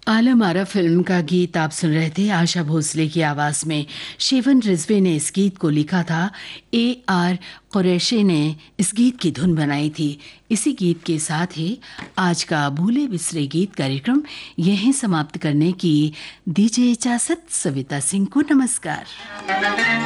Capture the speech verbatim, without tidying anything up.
Alam Ara film का गीत आप सुन रहे थे आशा भोसले की आवाज में। शेवन रिजवी ने इस गीत को लिखा था। ए आर कुरैशी ने इस गीत की धुन बनाई थी। इसी गीत के साथ ही आज का भूले बिसरे गीत कार्यक्रम यहीं समाप्त करने की दीजिए इजाजत। सविता सिंह को नमस्कार।